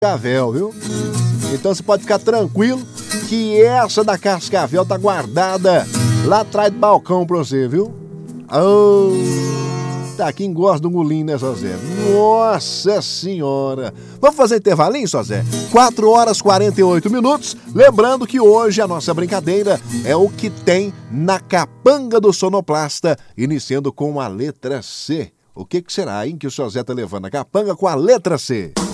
Cascavel, viu? Então você pode ficar tranquilo que essa da Cascavel tá guardada lá atrás do balcão pra você, viu? Oh, tá, quem gosta do golinho, né, Zé? Nossa senhora! Vamos fazer intervalinho, Zé? 4 horas e 48 minutos. Lembrando que hoje a nossa brincadeira é o que tem na capanga do sonoplasta, iniciando com a letra C. O que será, hein, que o Zé tá levando a capanga com a letra C?